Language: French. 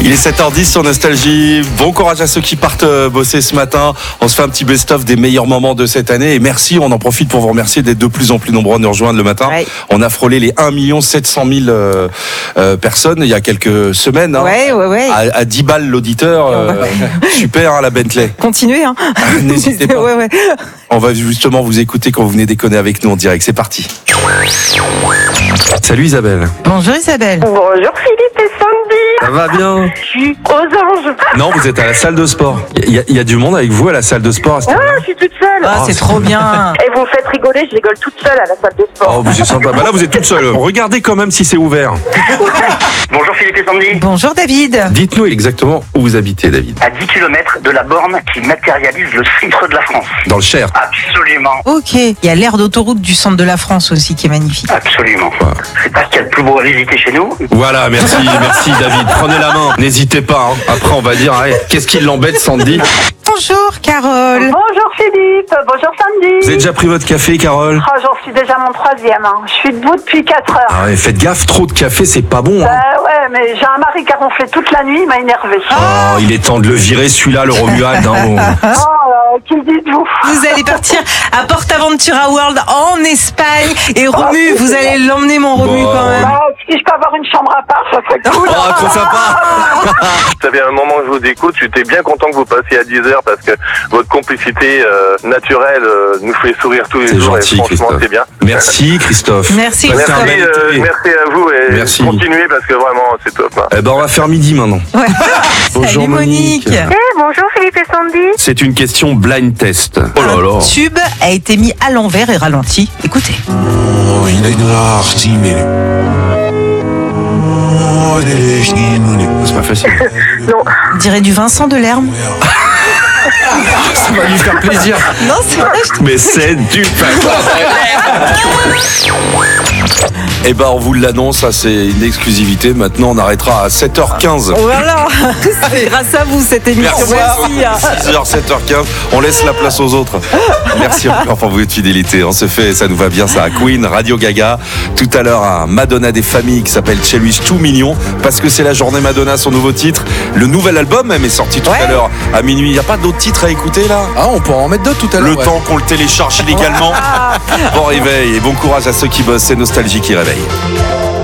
Il est 7h10 sur Nostalgie. Bon courage à ceux qui partent bosser ce matin. On se fait un petit best-of des meilleurs moments de cette année. Et merci, on en profite pour vous remercier d'être de plus en plus nombreux à nous rejoindre le matin. Ouais. On a frôlé les 1 700 000 personnes il y a quelques semaines. Hein, ouais. À 10 balles l'auditeur. Super, hein, la Bentley. Continuez. Hein. N'hésitez pas. Ouais. On va justement vous écouter quand vous venez déconner avec nous en direct. C'est parti. Salut Isabelle. Bonjour Isabelle. Bonjour Philippe et Sandy. Ça va bien? Je suis aux anges. Non, vous êtes à la salle de sport. Il y a du monde avec vous à la salle de sport. Je suis toute seule. C'est trop bien. Et vous me faites rigoler, je rigole toute seule à la salle de sport. Oh, c'est sympa. Bah là, vous êtes toute seule. Regardez quand même si c'est ouvert. Bonjour Philippe et Sandy. Bonjour David. Dites-nous exactement où vous habitez, David. À 10 km de la borne qui matérialise le centre de la France. Dans le Cher. Absolument. Ok. Il y a l'aire d'autoroute du centre de la France aussi qui est magnifique. Absolument. Ouais. C'est pas ce qu'il y a de plus beau à visiter chez nous. Voilà, merci David. Prenez la main. N'hésitez pas. Hein. Après, on va dire, qu'est-ce qui l'embête, Sandy? Bonjour Carole. Bonjour Philippe, bonjour Sandy. Vous avez déjà pris votre café, Carole? J'en suis déjà mon 3e. Je suis debout depuis 4 heures. Ah ouais, faites gaffe, trop de café, c'est pas bon. Hein. Ouais, mais j'ai un mari qui a ronflé toute la nuit, il m'a énervé. Oh, il est temps de le virer, celui-là, le Romuald. Hein. Qui dites-vous? Vous allez partir à Portaventura World en Espagne et Romu, vous allez l'emmener mon Romu quand même. Si je peux avoir une chambre à part, ça serait cool. Oh, trop sympa. Ça fait un moment que je vous écoute, j'étais bien content que vous passiez à 10h parce que votre complicité naturelle nous fait sourire tous les c'est jours. Gentil, et franchement, Christophe. C'est bien. Merci Christophe. Merci Merci, Christophe. merci à vous et Merci. continuez parce que vraiment c'est top. Hein. Eh ben, on va faire midi maintenant. Ouais. Bonjour Salut Monique. Bonjour Philippe et Sandy. C'est une question blind test. Oh là là. Le tube a été mis à l'envers et ralenti. Écoutez. C'est pas facile. Non. On dirait du Vincent Delerme. Ça va lui faire plaisir. Non, c'est vrai. Mais c'est du Eh ben, on vous l'annonce, ça c'est une exclusivité. Maintenant, on arrêtera à 7h15. Voilà. C'est grâce à vous cette émission. Merci. 6h, 7h15. On laisse la place aux autres. Merci encore pour votre fidélité. On se fait, ça nous va bien, ça. À Queen, Radio Gaga. Tout à l'heure, un Madonna des familles qui s'appelle Cherish 2 Millions. Parce que c'est la journée Madonna, son nouveau titre. Le nouvel album même est sorti tout à l'heure à minuit. Il n'y a pas d'autres titres à écouter là? Ah, on pourra en mettre d'autres tout à l'heure. Le temps qu'on le télécharge illégalement. Bon réveil et bon courage à ceux qui bossent. C'est Nostalgie qui réveille.